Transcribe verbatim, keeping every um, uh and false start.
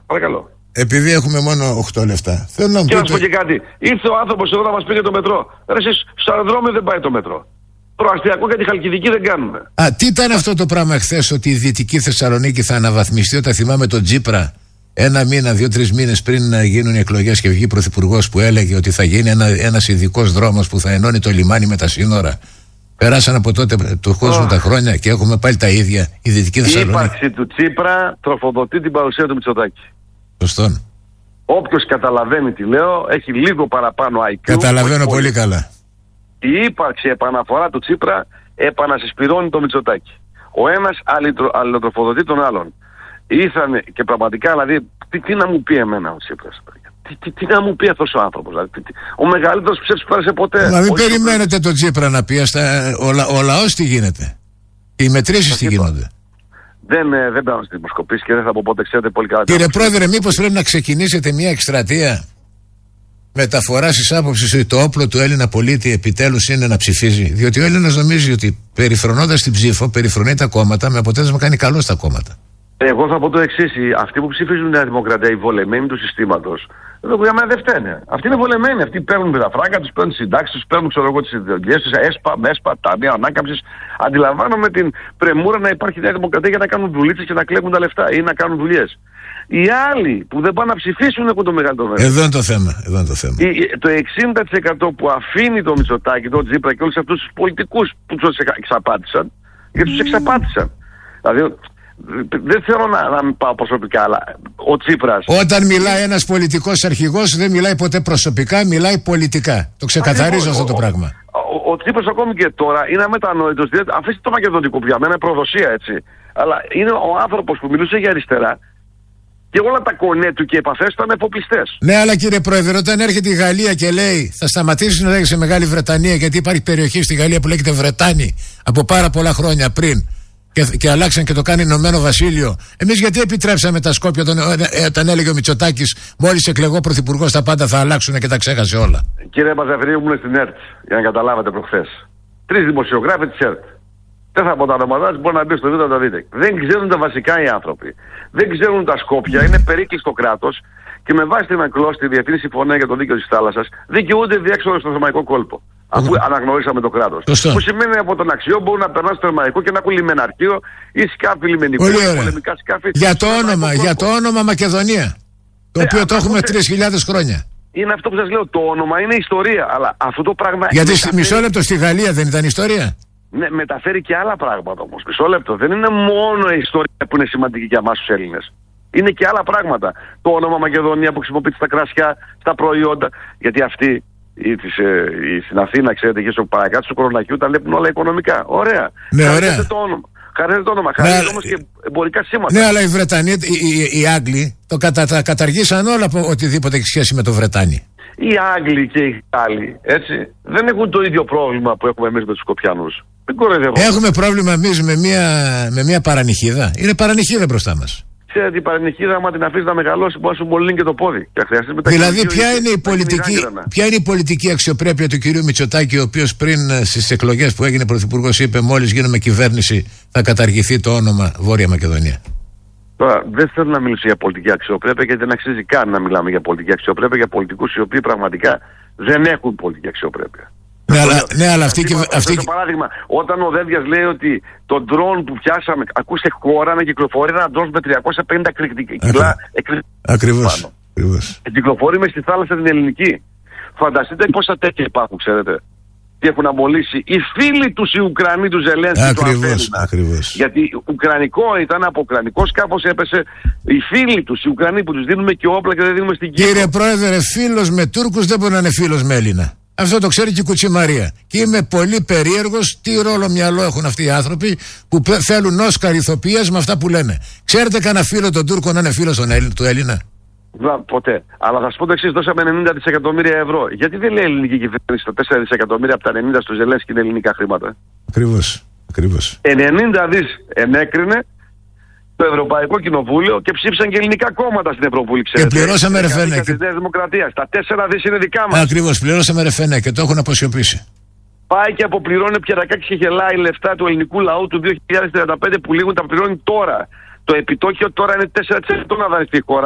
Παρακαλώ. Επειδή έχουμε μόνο οκτώ λεπτά. Θέλω να μου και πείτε... να σου πω και κάτι. Ήρθε ο άνθρωπος εδώ να μας πει για το μετρό. Ρε εσείς, στο αεροδρόμιο δεν πάει το μετρό. Προαστιακό για τη Χαλκιδική δεν κάνουμε. Α, τι ήταν αυτό το πράγμα χθες, ότι η Δυτική Θεσσαλονίκη θα αναβαθμιστεί? Όταν θυμάμαι τον Τσίπρα, ένα μήνα, δύο-τρεις μήνες πριν να γίνουν οι εκλογές και βγει πρωθυπουργός, που έλεγε ότι θα γίνει ένα, ένας ειδικός δρόμος που θα ενώνει το λιμάνι με τα σύνορα. Περάσαν από τότε του κόσμου oh. τα χρόνια και έχουμε πάλι τα ίδια. Η Δυτική Θεσσαλονίκη. Η ύπαρξη του Τσίπρα τροφοδοτεί την παρουσία του Μητσοτάκη. Σωστόν. Όποιος καταλαβαίνει τι λέω, έχει λίγο παραπάνω άι κιου. Καταλαβαίνω πολύ, πολύ καλά. Η ύπαρξη επαναφορά του Τσίπρα επανασυσπυρώνει το Μητσοτάκη. Ο ένας αλληλοτροφοδοτεί τον άλλον. Ήρθαν και πραγματικά, δηλαδή, τι, τι να μου πει εμένα ο Τσίπρας. Τι, τι, τι να μου πει αυτός ο άνθρωπος. Δηλαδή, τι, τι, ο μεγαλύτερος ψεύτης που πέρασε ποτέ. Μα μην περιμένετε το... τον Τσίπρα να πει. Στα, ο, λα, ο λαός τι γίνεται. Οι μετρήσεις τι γίνονται. Δεν, ε, δεν παίρνω στις δημοσκοπήσεις και δεν θα πω πότε, ξέρετε πολύ καλά. Κύριε Πρόεδρε, μήπως πρέπει να ξεκινήσετε μια εκστρατεία μεταφοράς της άποψης ότι το όπλο του Έλληνα πολίτη επιτέλους είναι να ψηφίζει? Διότι ο Έλληνας νομίζει ότι περιφρονώντας την ψήφο, περιφρονεί τα κόμματα, με αποτέλεσμα κάνει καλό στα κόμματα. Εγώ θα πω το εξής: αυτοί που ψηφίζουν Νέα Δημοκρατία, οι βολεμένοι του συστήματος, εδώ για μένα δεν φταίνε. Αυτοί είναι βολεμένοι. Αυτοί παίρνουν τα φράγκα τους, παίρνουν τις συντάξεις τους, παίρνουν ξέρω εγώ τις ιδεολογίες τους, ΕΣΠΑ, ΜΕΣΠΑ, ταμεία ανάκαμψης. Αντιλαμβάνομαι την πρεμούρα να υπάρχει Νέα Δημοκρατία για να κάνουν δουλίτσες και να κλέβουν τα λεφτά ή να κάνουν δουλειές. Οι άλλοι που δεν πάνε να ψηφίσουν έχουν το μεγαλύτερο μέλλον. Εδώ είναι το θέμα. Εδώ είναι το θέμα. Το εξήντα τοις εκατό που αφήνει το Μητσοτάκη, τον Τσίπρα και όλους αυτούς τους πολιτικούς που τους εξαπάτησαν, γιατί τους εξαπάτησαν. Δηλαδή, δεν θέλω να, να μην πάω προσωπικά, αλλά ο Τσίπρας... Όταν μιλάει ένας πολιτικός αρχηγός δεν μιλάει ποτέ προσωπικά, μιλάει πολιτικά. Το ξεκαθαρίζω αυτό το πράγμα. Ο, ο, ο Τσίπρας ακόμη και τώρα είναι αμετανόητος. Αφήστε το μακεδονικό που για μένα είναι προδοσία, έτσι. Αλλά είναι ο άνθρωπος που μιλούσε για αριστερά και όλα τα κονέ του και επαφές ήταν εφοπλιστές. Ναι, αλλά κύριε Πρόεδρε, όταν έρχεται η Γαλλία και λέει θα σταματήσει να λέγεται Μεγάλη Βρετανία, γιατί υπάρχει περιοχή στη Γαλλία που λέγεται Βρετάνη από πάρα πολλά χρόνια πριν. Και, και αλλάξαν και το κάνει Ηνωμένο Βασίλειο. Εμείς γιατί επιτρέψαμε τα Σκόπια όταν, όταν έλεγε ο Μητσοτάκης μόλις εκλεγώ πρωθυπουργός τα πάντα θα αλλάξουν και τα ξέχασε όλα? Κύριε Μαζαφρίου, ήμουν στην ΕΡΤ για να καταλάβετε προχθές. Τρεις δημοσιογράφοι της ΕΡΤ. Δεν θα πω τα ονόματα, μπορεί να μπει στο βίντεο να τα δείτε. Δεν ξέρουν τα βασικά οι άνθρωποι. Δεν ξέρουν τα Σκόπια, είναι περίκλειστο κράτος και με βάση την ακλώς τη Διεθνή Συμφωνία για το Δίκαιο της Θάλασσας δικαιούνται διέξοδο στο θερμαϊκό κόλπο. Αφού αναγνωρίσαμε το κράτος. Που σημαίνει από τον αξιό μπορούν να περνάνε στο θερμαϊκό και να έχουν λιμεναρχείο ή σκάφη λιμενικού. Πολεμικά σκάφη. Για το όνομα, για το όνομα Μακεδονία. Το ε, οποίο το έχουμε τρεις χιλιάδες χρόνια. Είναι αυτό που σας λέω. Το όνομα είναι ιστορία. Αλλά αυτό το πράγμα. Γιατί μεταφέρει... μισό λεπτό στη Γαλλία δεν ήταν ιστορία? Ναι, μεταφέρει και άλλα πράγματα όμως. Μισό λεπτό. Δεν είναι μόνο η ιστορία που είναι σημαντική για εμάς τους Έλληνες. Είναι και άλλα πράγματα. Το όνομα Μακεδονία που χρησιμοποιείται στα κρασιά, στα προϊόντα. Γιατί αυτοί. Ή της, ε, η, στην Αθήνα, ξέρετε, και στο παρακάτω του Κορονακιού τα βλέπουν όλα οικονομικά. Ωραία. Ναι, ωραία. Χαρίζεται το όνομα. Χαρίζεται το όνομα. Χαρίζεται ναι, όμως και εμπορικά σήματα. Ναι, αλλά οι Βρετανοί, οι, οι, οι Άγγλοι το κατα, τα καταργήσαν όλα από οτιδήποτε έχει σχέση με το Βρετάνι. Οι Άγγλοι και οι Γάλλοι, έτσι, δεν έχουν το ίδιο πρόβλημα που έχουμε εμείς με τους Σκοπιανούς. Έχουμε πρόβλημα εμείς με μια, με μια παρανυχίδα. Είναι παρανυχίδα μπροστά μας. Ξέρετε, η παρενυχίδα, άμα την αφήσει να μεγαλώσει, μπορεί να σου μολύνει και το πόδι. Και δηλαδή, ποια είναι, η πολιτική, ποια είναι η πολιτική αξιοπρέπεια του κυρίου Μητσοτάκη, ο οποίος πριν στις εκλογές που έγινε πρωθυπουργός είπε: μόλις γίνουμε κυβέρνηση, θα καταργηθεί το όνομα Βόρεια Μακεδονία? Τώρα, δεν θέλω να μιλήσω για πολιτική αξιοπρέπεια, γιατί δεν αξίζει καν να μιλάμε για πολιτική αξιοπρέπεια για πολιτικούς οι οποίοι πραγματικά δεν έχουν πολιτική αξιοπρέπεια. Ναι, αλλά, ναι, αλλά αυτή και. Αυτή... Το παράδειγμα, όταν ο Δένδιας λέει ότι το ντρόν που πιάσαμε, ακούστε, χώρα να κυκλοφορεί ένα ντρόν με τριακόσια πενήντα κιλά. Ακριβώς. Κυκλοφορεί μες στη θάλασσα την ελληνική. Φανταστείτε πόσα τέτοια υπάρχουν, ξέρετε. Τι έχουν αμολύσει οι φίλοι τους οι Ουκρανοί του Ζελένσκι. Ακριβώς, ακριβώς. Γιατί ουκρανικό ήταν, από ουκρανικό σκάφος έπεσε. Οι φίλοι τους οι Ουκρανοί που τους δίνουμε και όπλα και δεν δίνουμε στην Κύπρο. Κύριε Πρόεδρε, φίλος με Τούρκους δεν μπορεί να είναι φίλος με Έλληνα. Αυτό το ξέρει και η Κουτσιμαρία. Και είμαι πολύ περίεργος τι ρόλο μυαλό έχουν αυτοί οι άνθρωποι που θέλουν Όσκαρ ηθοποιίας με αυτά που λένε. Ξέρετε κανένα φίλο των Τούρκων να είναι φίλος του Έλληνα? Βα, ποτέ. Αλλά θα σου πω το εξής: δώσαμε ενενήντα δισεκατομμύρια ευρώ. Γιατί δεν λέει η ελληνική κυβέρνηση το τέσσερα δισεκατομμύρια από τα ενενήντα στο Ζελένσκι είναι ελληνικά χρήματα? Ακριβώς. Ακριβώς. ενενήντα δις ενέκρινε το Ευρωπαϊκό Κοινοβούλιο και ψήφισαν και ελληνικά κόμματα στην Ευρωβουλή. Και πληρώσαμε ρεφένε. Και... Τα τέσσερα δις είναι δικά μας. Ακριβώς, πληρώσαμε ρεφένε και το έχουν αποσιωπήσει. Πάει και αποπληρώνει πιερακάκι και γελάει λεφτά του ελληνικού λαού του δύο χιλιάδες τριάντα πέντε που λίγουν τα πληρώνει τώρα. Το επιτόκιο τώρα είναι τέσσερα τοις εκατό να δανειστεί η χώρα.